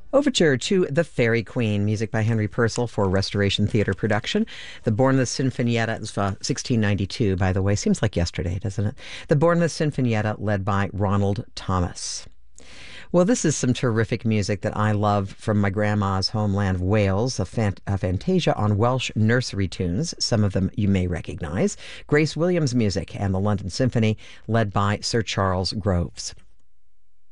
Overture to The Fairy Queen, music by Henry Purcell for Restoration Theatre production. The Bournemouth Sinfonietta, 1692, by the way. Seems like yesterday, doesn't it? The Bournemouth Sinfonietta, led by Ronald Thomas. Well, this is some terrific music that I love from my grandma's homeland of Wales, a fantasia on Welsh nursery tunes. Some of them you may recognize. Grace Williams music and the London Symphony, led by Sir Charles Groves.